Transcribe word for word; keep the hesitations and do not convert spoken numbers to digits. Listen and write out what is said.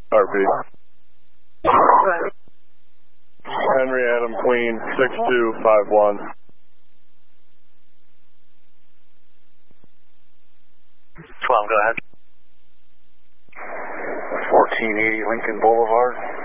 R V. Henry Adam Queen, six two five one. twelve, go ahead. fourteen eighty Lincoln Boulevard.